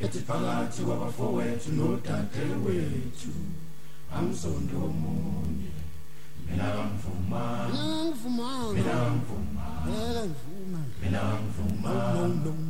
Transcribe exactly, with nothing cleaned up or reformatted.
ethi phakathi kwabafowethu nodadewethu amsondo omunye mina ngivuma ngivuma mina ngivuma ngivuma mina ngivuma no no